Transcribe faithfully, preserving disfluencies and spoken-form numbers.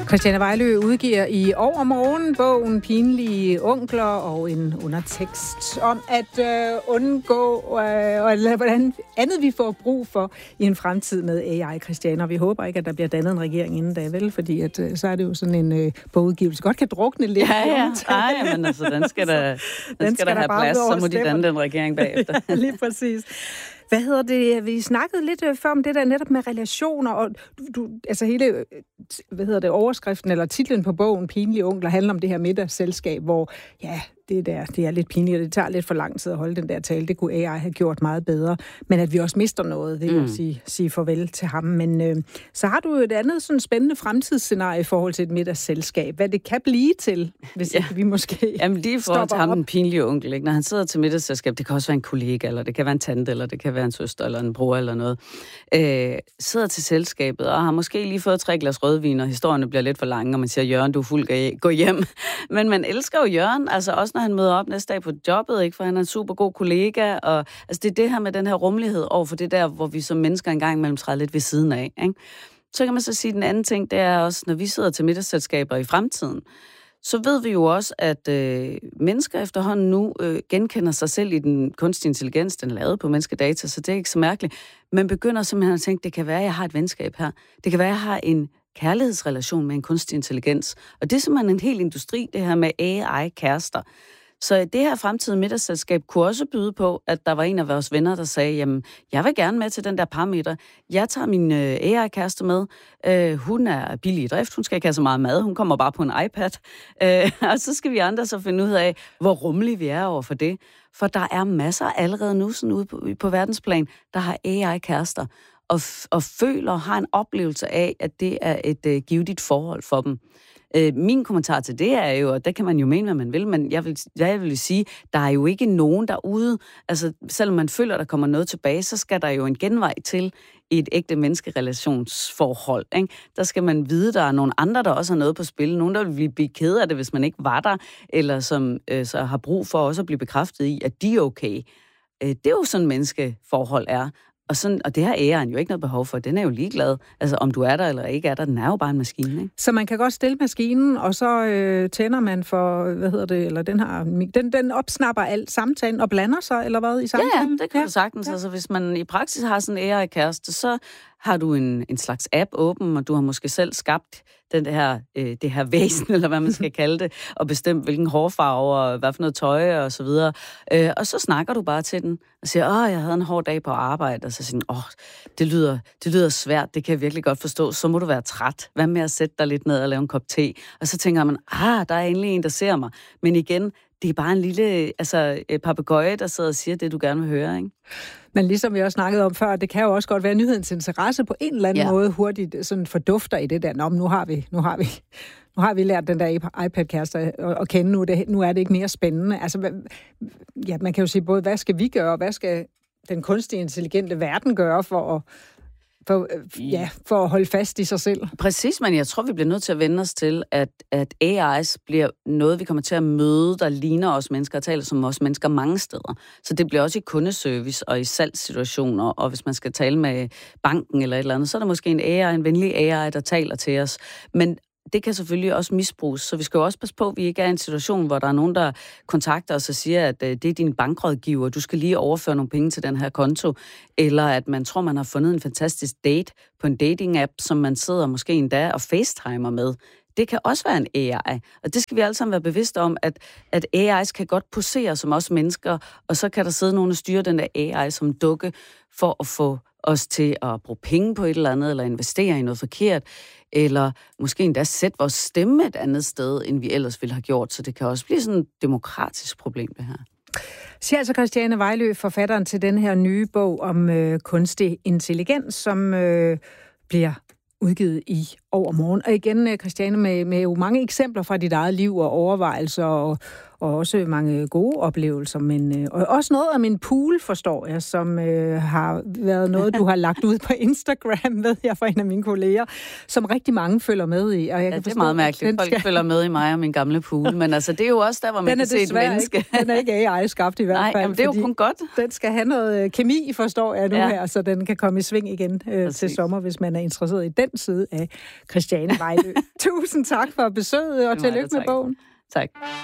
Christiane Vejlø udgiver i overmorgen bogen Pinlige onkler og en undertekst om at øh, undgå øh, og hvordan andet vi får brug for i en fremtid med A I, Christiane. Og vi håber ikke, at der bliver dannet en regering inden da, vel? Fordi at, øh, så er det jo sådan en øh, bogudgivelse. Godt kan drukne lidt. Ja, ja. Nej, men altså, den skal da, den den skal skal der have plads, så må de danne den regering bagefter. Ja, lige præcis. Hvad hedder det? Vi snakkede lidt før om det der netop med relationer, og du, du, altså hele, hvad hedder det, overskriften eller titlen på bogen, Pinlige onkler, handler om det her middagsselskab, hvor, ja, det der, det er lidt pinligt, og det tager lidt for lang tid at holde den der tale. Det kunne A I have gjort meget bedre, men at vi også mister noget, det vil mm. sige, sige farvel til ham. Men øh, så har du et andet sådan spændende fremtidsscenarie i forhold til et middagsselskab. Hvad det kan blive til, hvis ja. vi måske Jamen lige i forhold til ham, den pinlige onkel, ikke? Når han sidder til middagsselskab, det kan også være en kollega, eller det kan være en tante, eller det kan være en søster, eller en bror, eller noget. Øh, sidder til selskabet, og har måske lige fået tre glas rødvin, og historierne bliver lidt for lange, og man siger, Jørgen, du er fuld, gå hjem. Men man elsker jo Jørgen, altså også når han møder op næste dag på jobbet, ikke? For han er en super god kollega, og altså det er det her med den her rummelighed over for det der, hvor vi som mennesker engang imellem træder lidt ved siden af, ikke? Så kan man så sige, at den anden ting, det er også, når vi sidder til middagsselskaber i fremtiden, så ved vi jo også, at øh, mennesker efterhånden nu øh, genkender sig selv i den kunstige intelligens, den er lavet på menneskedata, så det er ikke så mærkeligt. Man begynder simpelthen at tænke, det kan være, at jeg har et venskab her. Det kan være, at jeg har en kærlighedsrelation med en kunstig intelligens. Og det er simpelthen en hel industri, det her med A I-kærester. Så det her fremtidige middagsselskab kunne også byde på, at der var en af vores venner, der sagde, jamen, jeg vil gerne med til den der parameter. Jeg tager min øh, A I-kæreste med. Øh, hun er billig i drift, hun skal ikke have så meget mad, hun kommer bare på en iPad. Øh, og så skal vi andre så finde ud af, hvor rummelige vi er over for det. For der er masser allerede nu sådan ude på, på verdensplan, der har A I-kærester, og, og føler og har en oplevelse af, at det er et øh, givetigt forhold for dem. Øh, min kommentar til det er jo, og der kan man jo mene, hvad man vil, men jeg vil, jeg vil sige, der er jo ikke nogen derude, altså selvom man føler, der kommer noget tilbage, så skal der jo en genvej til i et ægte menneskerelationsforhold, ikke? Der skal man vide, der er nogle andre, der også har noget på spil, nogen, der vil blive ked af det, hvis man ikke var der, eller som øh, så har brug for også at blive bekræftet i, at de er okay. Øh, det er jo sådan, menneskeforhold er. Og, sådan, og det har æren jo ikke noget behov for. Den er jo ligeglad. Altså, om du er der eller ikke er der, den er jo bare en maskine, ikke? Så man kan godt stille maskinen, og så øh, tænder man for, hvad hedder det, eller den har, den, den opsnapper alt samtalen og blander sig, eller hvad, i samtalen? Ja, ja, det kan ja. du sagtens. Ja. Altså, hvis man i praksis har sådan en A I-kæreste, så har du en, en slags app åben, og du har måske selv skabt den her, øh, det her væsen, eller hvad man skal kalde det, og bestemt, hvilken hårfarve, og hvad for noget tøj, og så videre. Øh, og så snakker du bare til den, og siger, åh, jeg havde en hård dag på arbejde, og så siger den, åh, det lyder, det lyder svært, det kan jeg virkelig godt forstå, så må du være træt. Hvad med at sætte dig lidt ned og lave en kop te? Og så tænker man, ah, der er endelig en, der ser mig. Men igen, det er bare en lille altså, papegøje, der sidder og siger det, du gerne vil høre, ikke? Men ligesom vi også snakkede om før, det kan jo også godt være nyhedens interesse på en eller anden ja. måde hurtigt sådan fordufter i det der. Nå, nu har vi, nu har vi, nu har vi lært den der iPad-kæreste at, at kende nu. Det, nu er det ikke mere spændende. Altså, ja, man kan jo sige både, hvad skal vi gøre, og hvad skal den kunstige intelligente verden gøre for at For, ja, for at holde fast i sig selv. Præcis, men jeg tror, vi bliver nødt til at vende os til, at, at A I's bliver noget, vi kommer til at møde, der ligner os mennesker og taler som os mennesker mange steder. Så det bliver også i kundeservice og i salgssituationer, og hvis man skal tale med banken eller et eller andet, så er der måske en A I, en venlig A I, der taler til os. Men det kan selvfølgelig også misbruges, så vi skal jo også passe på, at vi ikke er i en situation, hvor der er nogen, der kontakter os og siger, at det er din bankrådgiver, du skal lige overføre nogle penge til den her konto, eller at man tror, man har fundet en fantastisk date på en dating-app, som man sidder måske endda og facetimer med. Det kan også være en A I, og det skal vi alle sammen være bevidste om, at, at A I's kan godt posere som os mennesker, og så kan der sidde nogen og styre den der A I som dukke for at få os til at bruge penge på et eller andet, eller investere i noget forkert, eller måske endda sætte vores stemme et andet sted, end vi ellers ville have gjort. Så det kan også blive sådan et demokratisk problem, det her. Siger altså Christiane Vejlø, forfatteren til den her nye bog om øh, kunstig intelligens, som øh, bliver udgivet i overmorgen. Og igen, Christiane, med, med jo mange eksempler fra dit eget liv og overvejelser og, og også mange gode oplevelser, men øh, og også noget om en pool, forstår jeg, som øh, har været noget, du har lagt ud på Instagram, ved jeg, fra en af mine kolleger, som rigtig mange følger med i. Og jeg ja, kan det forstå, er meget mærkeligt. Folk skal... følger med i mig og min gamle pool, men altså, det er jo også der, hvor man den kan se et menneske. Ikke, den er ikke A I-skabt i hvert Nej, fald. Nej, det er jo kun godt. Den skal have noget kemi, forstår jeg nu ja. her, så den kan komme i sving igen øh, til sommer, hvis man er interesseret i den side af Christiane Vejlø. Tusind tak for besøget, og tillykke med bogen. Tak.